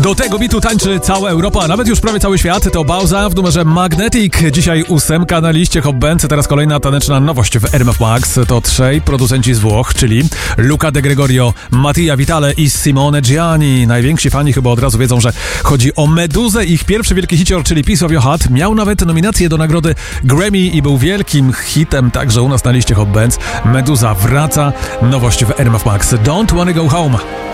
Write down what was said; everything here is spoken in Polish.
Do tego bitu tańczy cała Europa, a nawet już prawie cały świat. To Bauza w numerze Magnetic. Dzisiaj 8 na liście Hot Band. Teraz kolejna taneczna nowość w RMF Max. To trzej producenci z Włoch, czyli Luca De Gregorio, Mattia Vitale i Simone Gianni. Najwięksi fani chyba od razu wiedzą, że chodzi o Meduzę. Ich pierwszy wielki hicior, czyli Piece of Your Heart, miał nawet nominację do nagrody Grammy i był wielkim hitem także u nas na liście Hot Bands. Meduza wraca. Nowość w RMF Max. Don't Wanna Go Home.